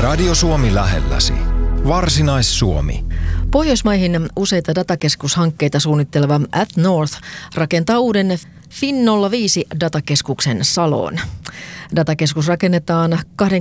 Radio Suomi lähelläsi. Varsinais-Suomi. Pohjoismaihin useita datakeskushankkeita suunnitteleva atNorth rakentaa uuden Fin05-datakeskuksen Saloon. Datakeskus rakennetaan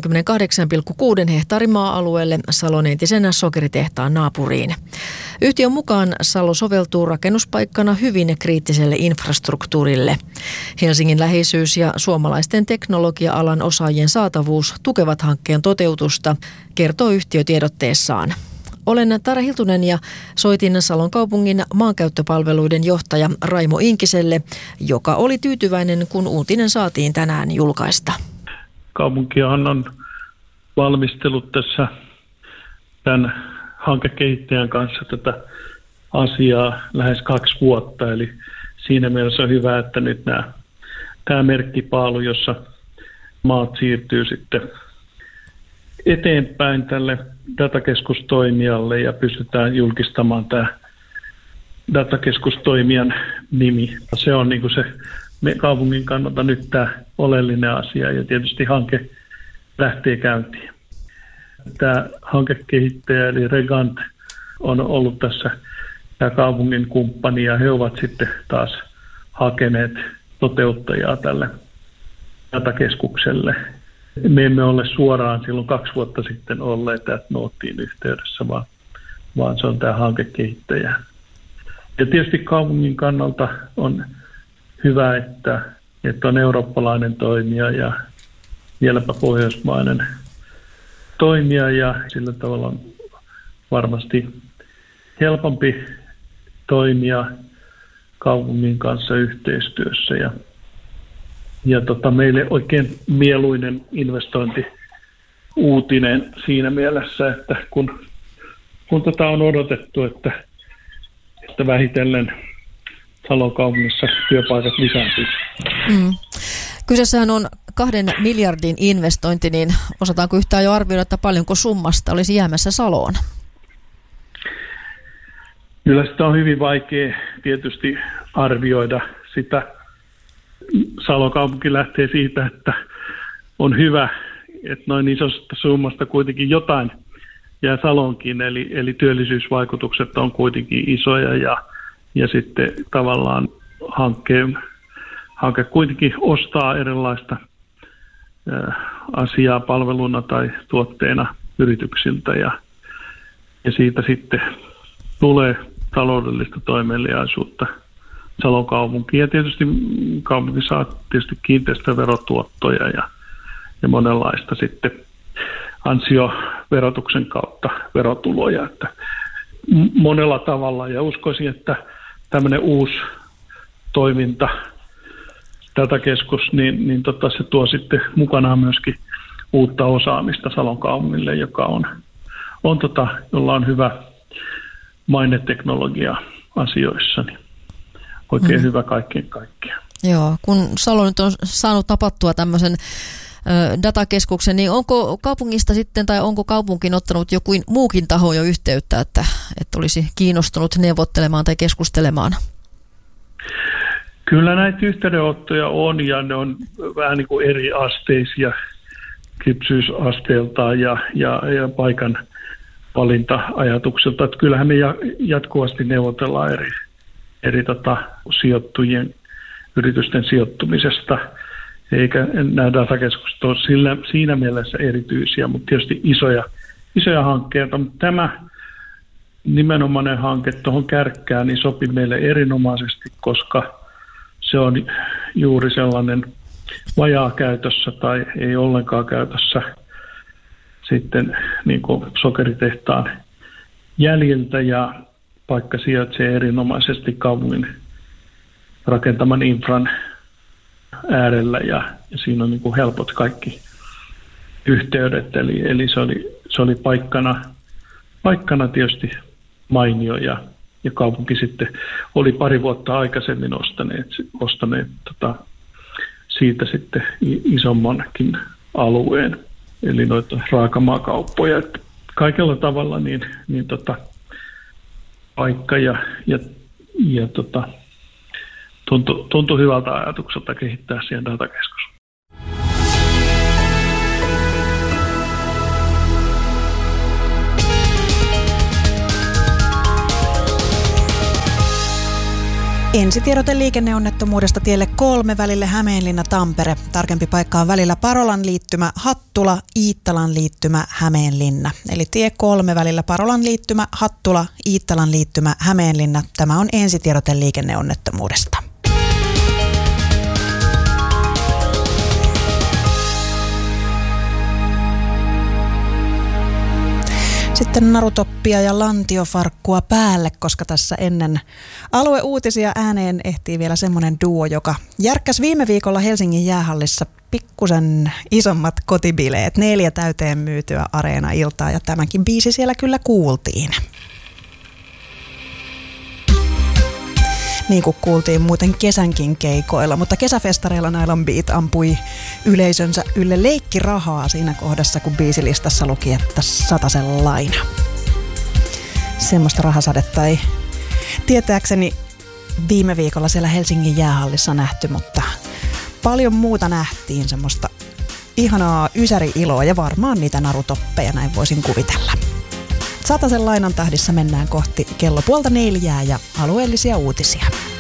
28,6 hehtaarin maa-alueelle Salon entisen sokeritehtaan naapuriin. Yhtiön mukaan Salo soveltuu rakennuspaikkana hyvin kriittiselle infrastruktuurille. Helsingin läheisyys ja suomalaisten teknologia-alan osaajien saatavuus tukevat hankkeen toteutusta, kertoo yhtiö tiedotteessaan. Olen Tara Hiltunen ja soitin Salon kaupungin maankäyttöpalveluiden johtaja Raimo Inkiselle, joka oli tyytyväinen, kun uutinen saatiin tänään julkaista. Kaupunkihan on valmistellut tässä tämän hankekehittäjän kanssa tätä asiaa lähes 2 vuotta. Eli siinä mielessä on hyvä, että nyt tämä merkkipaalu, jossa maat siirtyy sitten eteenpäin tälle datakeskustoimijalle ja pystytään julkistamaan tämä datakeskustoimijan nimi. Se on niin kuin se kaupungin kannalta nyt tämä oleellinen asia ja tietysti hanke lähtee käyntiin. Tämä hankekehittäjä eli Regant on ollut tässä tämä kaupungin kumppani ja he ovat sitten taas hakeneet toteuttajaa tälle datakeskukselle. Me emme ole suoraan silloin 2 vuotta sitten olleet atNorthiin yhteydessä, vaan se on tämä hankekehittäjä. Ja tietysti kaupungin kannalta on hyvä, että on eurooppalainen toimija ja vieläpä pohjoismainen toimija ja sillä tavalla on varmasti helpompi toimia kaupungin kanssa yhteistyössä ja meille oikein mieluinen investointiuutinen siinä mielessä, että kun tätä on odotettu, että vähitellen Salon kaupungissa työpaikat lisääntyy. Kyseessähän on 2 miljardin investointi, niin osataanko yhtään jo arvioida, että paljonko summasta olisi jäämässä Saloon? Kyllä sitä on hyvin vaikea tietysti arvioida sitä. Salon kaupunki lähtee siitä, että on hyvä, että noin isosta summasta kuitenkin jotain jää Salonkin, eli työllisyysvaikutukset on kuitenkin isoja ja sitten tavallaan hanke kuitenkin ostaa erilaista asiaa palveluna tai tuotteena yrityksiltä ja siitä sitten tulee taloudellista toimeliaisuutta Salon kaupunki. Ja tietysti kaupunki saa tietysti kiinteistöverotuottoja ja monenlaista sitten ansioverotuksen kautta verotuloja. Että monella tavalla ja uskoisin, että tämmöinen uusi toiminta, datakeskus, niin se tuo sitten mukanaan myöskin uutta osaamista Salon kaupungille, joka jolla on hyvä maineteknologia asioissa, niin oikein hyvä kaikkien kaikkiaan. Joo, kun Salo nyt on saanut tapattua tämmöisen datakeskuksen, niin onko kaupungista sitten tai onko kaupunkiin ottanut joku muukin taho jo yhteyttä, että olisi kiinnostunut neuvottelemaan tai keskustelemaan? Kyllä näitä yhteydenottoja on ja ne on vähän niin kuin eri asteisia kypsyysasteeltaan ja paikan valinta-ajatukselta. Että kyllähän me jatkuvasti neuvotellaan eri sijoittujien yritysten sijoittumisesta, eikä nämä datakeskukset ole siinä mielessä erityisiä, mutta tietysti isoja hankkeita. Mutta tämä nimenomainen hanke tuohon kärkkään niin sopi meille erinomaisesti, koska se on juuri sellainen vajaa käytössä tai ei ollenkaan käytössä sitten niin kuin sokeritehtaan jäljiltä ja paikka sijaitsee erinomaisesti kaupungin rakentaman infran äärellä ja siinä on niin kuin helpot kaikki yhteydet. Eli se oli paikkana tietysti mainio ja kaupunki sitten oli 2 vuotta aikaisemmin ostaneet siitä sitten isommankin alueen, eli noita raakamaakauppoja. Että kaikella tavalla niin paikka ja tuntui hyvältä ajatukselta kehittää siihen datakeskus. Ensitiedote liikenneonnettomuudesta tielle 3 välille Hämeenlinna-Tampere. Tarkempi paikka on välillä Parolan liittymä Hattula, Iittalan liittymä Hämeenlinna. Eli tie 3 välillä Parolan liittymä Hattula, Iittalan liittymä Hämeenlinna. Tämä on ensitiedote liikenneonnettomuudesta. Sitten narutoppia ja lantiofarkkua päälle, koska tässä ennen alueuutisia ääneen ehtii vielä semmoinen duo, joka järkkäsi viime viikolla Helsingin jäähallissa pikkusen isommat kotibileet, 4 täyteen myytyä areena-iltaa, ja tämänkin biisi siellä kyllä kuultiin. Niin kuin kuultiin muuten kesänkin keikoilla, mutta kesäfestareilla Nylon Beat ampui yleisönsä ylle leikkirahaa siinä kohdassa, kun biisilistassa luki, että 100 laina. Semmoista rahasadetta ei tietääkseni viime viikolla siellä Helsingin jäähallissa nähty, mutta paljon muuta nähtiin, semmoista ihanaa ysäri-iloa ja varmaan niitä narutoppeja, näin voisin kuvitella. 100 lainan tahdissa mennään kohti kello 3:30 ja alueellisia uutisia.